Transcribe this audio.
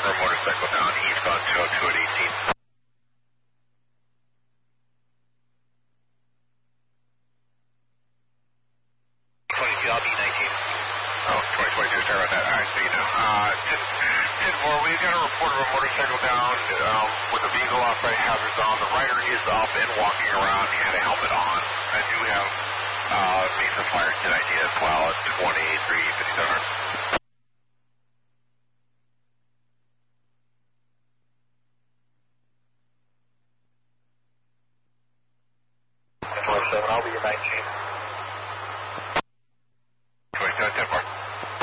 for a motorcycle down eastbound 202 at 18. 22, I'll be 19. Oh, 2022, sorry about that. All right, so you know. 10-4, we've got a report of a motorcycle down with a vehicle off-site hazards on. The rider is up and walking around. He had a helmet on. I do have Mesa Fire Kit ID as well at 2357. 7, I'll be at 19.